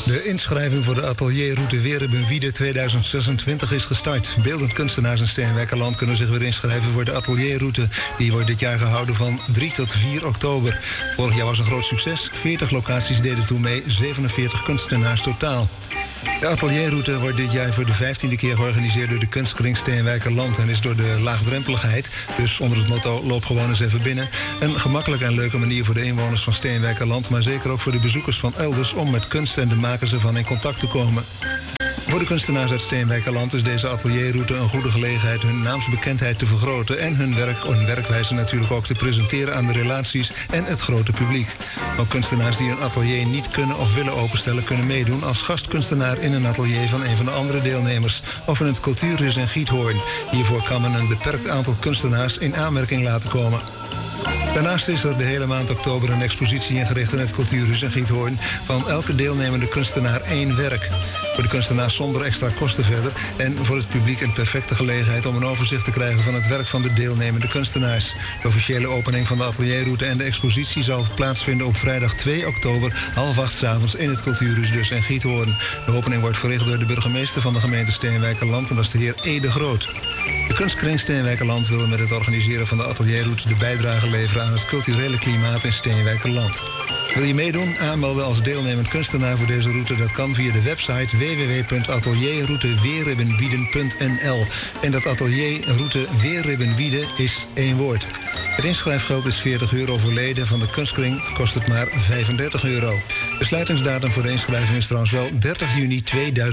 De inschrijving voor de atelierroute Weereben-Wiede 2026 is gestart. Beeldend kunstenaars in Steenwijkerland kunnen zich weer inschrijven voor de atelierroute. Die wordt dit jaar gehouden van 3 tot 4 oktober. Vorig jaar was een groot succes. 40 locaties deden toen mee, 47 kunstenaars totaal. De atelierroute wordt dit jaar voor de 15e keer georganiseerd door de Kunstkring Steenwijkerland en is door de laagdrempeligheid, dus onder het motto loop gewoon eens even binnen, een gemakkelijke en leuke manier voor de inwoners van Steenwijkerland, maar zeker ook voor de bezoekers van elders om met kunst en de makers ervan in contact te komen. Voor de kunstenaars uit Steenwijkerland is deze atelierroute een goede gelegenheid hun naamsbekendheid te vergroten en hun werk en werkwijze natuurlijk ook te presenteren aan de relaties en het grote publiek. Ook kunstenaars die een atelier niet kunnen of willen openstellen kunnen meedoen als gastkunstenaar in een atelier van een van de andere deelnemers of in het Cultuurhuis in Giethoorn. Hiervoor kan men een beperkt aantal kunstenaars in aanmerking laten komen. Daarnaast is er de hele maand oktober een expositie ingericht in het Cultuurhuis in Giethoorn van elke deelnemende kunstenaar 1 werk. Voor de kunstenaars zonder extra kosten verder en voor het publiek een perfecte gelegenheid om een overzicht te krijgen van het werk van de deelnemende kunstenaars. De officiële opening van de atelierroute en de expositie zal plaatsvinden op vrijdag 2 oktober, 7:30 s'avonds in het Cultuurhuis dus in Giethoorn. De opening wordt verricht door de burgemeester van de gemeente Steenwijkerland en dat is de heer E. de Groot. De Kunstkring Steenwijkerland wil met het organiseren van de atelierroute de bijdrage leveren aan het culturele klimaat in Steenwijkerland. Wil je meedoen? Aanmelden als deelnemend kunstenaar voor deze route. Dat kan via de website www.atelierrouteweerribbenwieden.nl. En dat atelierroute Weerribbenwiede is 1 woord. Het inschrijfgeld is €40 voor leden. Van de Kunstkring kost het maar €35. De sluitingsdatum voor de inschrijving is trouwens wel 30 juni 2000.